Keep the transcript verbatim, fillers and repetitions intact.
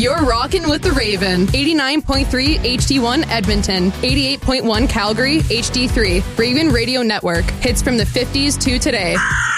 You're rocking with the Raven. eighty-nine point three H D one Edmonton. eighty-eight point one Calgary, H D three. Raven Radio Network. Hits from the fifties to today.